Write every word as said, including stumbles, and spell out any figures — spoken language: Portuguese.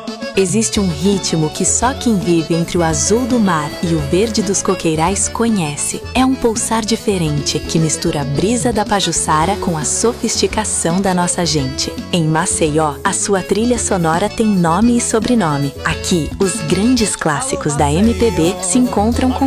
Existe um ritmo que só quem vive entre o azul do mar e o verde dos coqueirais conhece. É um pulsar diferente que mistura a brisa da Pajuçara com a sofisticação da nossa gente. Em Maceió, a sua trilha sonora tem nome e sobrenome. Aqui, os grandes clássicos da M P B se encontram com